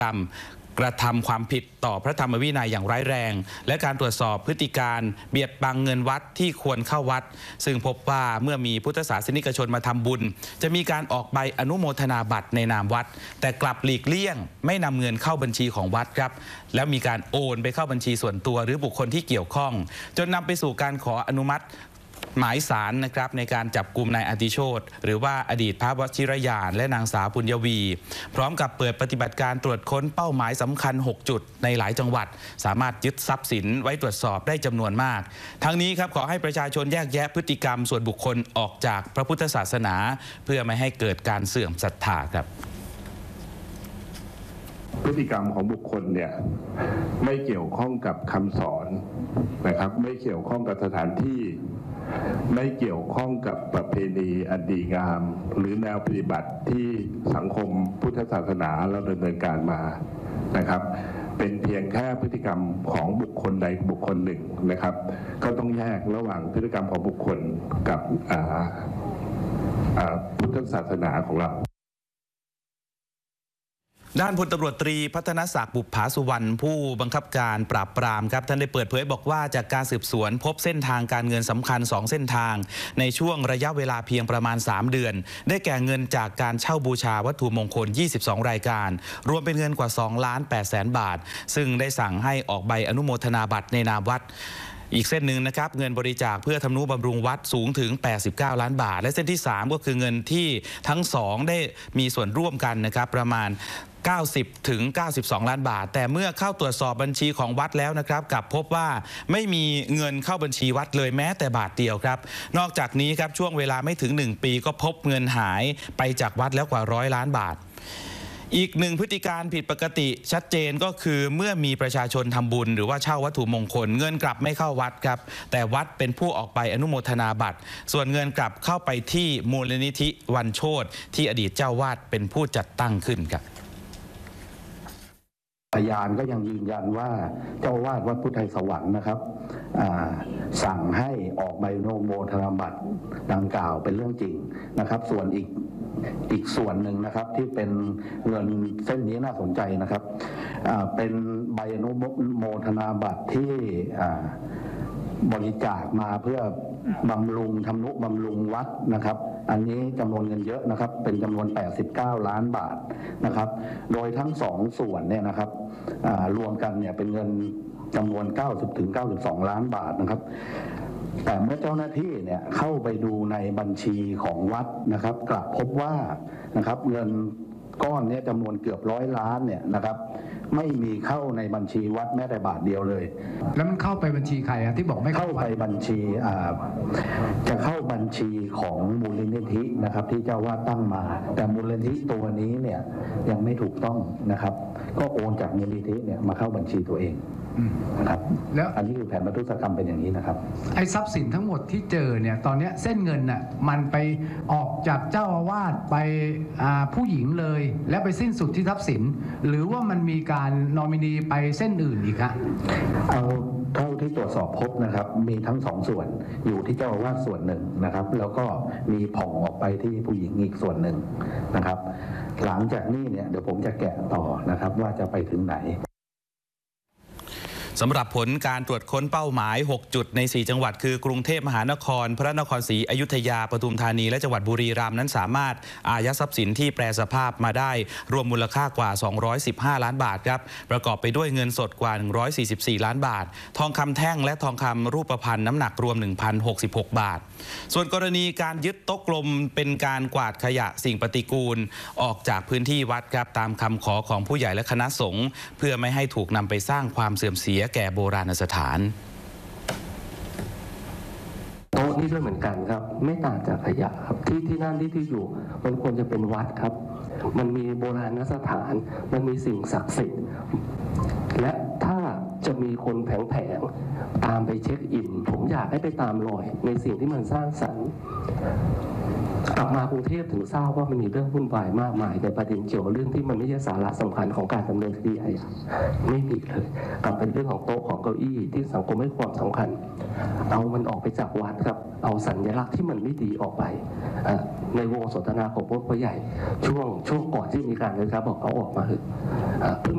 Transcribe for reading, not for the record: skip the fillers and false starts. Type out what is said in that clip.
กระทำความผิดต่อพระธรรมวินัยอย่างร้ายแรงและการตรวจสอบพฤติการเบียดบังเงินวัดที่ควรเข้าวัดซึ่งพบว่าเมื่อมีพุทธศาสนิกชนมาทำบุญจะมีการออกใบอนุโมทนาบัตรในนามวัดแต่กลับหลีกเลี่ยงไม่นำเงินเข้าบัญชีของวัดครับแล้วมีการโอนไปเข้าบัญชีส่วนตัวหรือบุคคลที่เกี่ยวข้องจนนำไปสู่การขออนุมัติหมายสารนะครับในการจับกุมนายอติโชติหรือว่าอดีตพระวชิรยานและนางสาวปุญญวีพร้อมกับเปิดปฏิบัติการตรวจค้นเป้าหมายสำคัญ6จุดในหลายจังหวัดสามารถยึดทรัพย์สินไว้ตรวจสอบได้จำนวนมากทั้งนี้ครับขอให้ประชาชนแยกแยะพฤติกรรมส่วนบุคคลออกจากพระพุทธศาสนาเพื่อไม่ให้เกิดการเสื่อมศรัทธาครับพฤติกรรมของบุคคลเนี่ยไม่เกี่ยวข้องกับคำสอนนะครับไม่เกี่ยวข้องกับสถานที่ไม่เกี่ยวข้องกับประเพณีอันดีงามหรือแนวปฏิบัติที่สังคมพุทธศาสนาเราดำเนินการมานะครับเป็นเพียงแค่พฤติกรรมของบุคคลใดบุคคลหนึ่งนะครับก็ต้องแยกระหว่างพฤติกรรมของบุคคลกับพุทธศาสนาของเราด้านพลตำรวจตรีพัฒนศักดิ์บุปผาสุวรรณผู้บังคับการปราบปรามครับท่านได้เปิดเผยบอกว่าจากการสืบสวนพบเส้นทางการเงินสำคัญ2เส้นทางในช่วงระยะเวลาเพียงประมาณ3เดือนได้แก่เงินจากการเช่าบูชาวัตถุมงคล22รายการรวมเป็นเงินกว่า2,800,000 บาทซึ่งได้สั่งให้ออกใบอนุโมทนาบัตรในนามวัดอีกเส้นหนึ่งนะครับเงินบริจาคเพื่อทำนุบำรุงวัดสูงถึง89ล้านบาทและเส้นที่3ก็คือเงินที่ทั้ง2ได้มีส่วนร่วมกันนะครับประมาณ90 ถึง 92 ล้านบาทแต่เมื่อเข้าตรวจสอบบัญชีของวัดแล้วนะครับกลับพบว่าไม่มีเงินเข้าบัญชีวัดเลยแม้แต่บาทเดียวครับนอกจากนี้ครับช่วงเวลาไม่ถึง1ปีก็พบเงินหายไปจากวัดแล้วกว่า100 ล้านบาทอีกหนึ่งพฤติการผิดปกติชัดเจนก็คือเมื่อมีประชาชนทำบุญหรือว่าเช่าวัตถุมงคลเงินกลับไม่เข้าวัดครับแต่วัดเป็นผู้ออกไปอนุโมทนาบัตรส่วนเงินกลับเข้าไปที่มูลนิธิวันโชติที่อดีตเจ้าวาดเป็นผู้จัดตั้งขึ้นครับพยานก็ยังยืนยันว่าเจ้าวาดวัดพุทธไทยสวรรค์นะครับสั่งให้ออกใบอนุโมทนาบัตรดังกล่าวเป็นเรื่องจริงนะครับส่วนอีกส่วนหนึ่งนะครับที่เป็นเงินเส้นนี้น่าสนใจนะครับเป็นใบอนุโมทนาบัตรที่บริจาคมาเพื่อบำรุงทำนุบำรุงวัดนะครับอันนี้จำนวนเงินเยอะนะครับเป็นจำนวน89ล้านบาทนะครับโดยทั้ง2ส่วนเนี่ยนะครับรวมกันเนี่ยเป็นเงินจำนวน90 ถึง 92 ล้านบาทนะครับแต่เมื่อเจ้าหน้าที่เนี่ยเข้าไปดูในบัญชีของวัดนะครับกลับพบว่านะครับเงินก้อนนี้จำนวนเกือบ100 ล้านเนี่ยนะครับไม่มีเข้าในบัญชีวัดแม้แต่บาทเดียวเลยแล้วมันเข้าไปบัญชีใครที่บอกไม่เข้าไปบัญชีจะเข้าบัญชีของมูลนิธินะครับที่เจ้าวาดตั้งมาแต่มูลนิธิตัวนี้เนี่ยยังไม่ถูกต้องนะครับก็โอนจากมูลนิธิเนี่ยมาเข้าบัญชีตัวเองนะครับแล้วอันนี้คือแผนประทุษกรรมเป็นอย่างนี้นะครับไอ้ทรัพย์สินทั้งหมดที่เจอเนี่ยตอนนี้เส้นเงินน่ะมันไปออกจากเจ้าอาวาสไปผู้หญิงเลยและไปสิ้นสุดที่ทรัพย์สินหรือว่ามันมีการนอมินีไปเส้นอื่นอีกครับเอาเท่าที่ตรวจสอบพบนะครับมีทั้ง2ส่วนอยู่ที่เจ้าอาวาสส่วนหนึ่งนะครับแล้วก็มีผ่องออกไปที่ผู้หญิงอีกส่วนหนึ่งนะครับหลังจากนี้เนี่ยเดี๋ยวผมจะแกะต่อนะครับว่าจะไปถึงไหนสำหรับผลการตรวจค้นเป้าหมาย6จุดใน4จังหวัดคือกรุงเทพมหานครพระนครศรีอยุธยาปทุมธานีและจังหวัดบุรีรัมย์นั้นสามารถอายัดทรัพย์สินที่แปรสภาพมาได้รวมมูลค่ากว่า215ล้านบาทครับประกอบไปด้วยเงินสดกว่า144ล้านบาททองคำแท่งและทองคำรูปพรรณน้ำหนักรวม 1,066 บาทส่วนกรณีการยึดโต๊ะกลมเป็นการกวาดขยะสิ่งปฏิกูลออกจากพื้นที่วัดครับตามคำขอของผู้ใหญ่และคณะสงฆ์เพื่อไม่ให้ถูกนำไปสร้างความเสื่อมเสียแก่โบราณสถานโต๊ะนี้ด้วยเหมือนกันครับไม่ต่างจากขยะครับที่นั่นที่อยู่มันควรจะเป็นวัดครับมันมีโบราณสถานมันมีสิ่งศักดิ์สิทธิ์และถ้าจะมีคนแผงตามไปเช็คอินผมอยากให้ไปตามรอยในสิ่งที่มันสร้างสรรค์กลับมากรุงเทพถึงทราบว่ามันมีเรื่องวุ่นวายมากมายในประเด็นเกี่ยวกับเรื่องที่มันไม่ใช่สาระสำคัญของการดำเนินคดีอาญาไม่มีเลยกลับเป็นเรื่องของโต๊ะของเก้าอี้ที่สังคมให้ความสำคัญเอามันออกไปจากวัดครับเอาสัญลักษณ์ที่มันไม่ดีออกไปในวงสนทนาของพวกผู้ใหญ่ช่วงก่อนที่มีการเลยครับบอกเอาออกมาเถอะ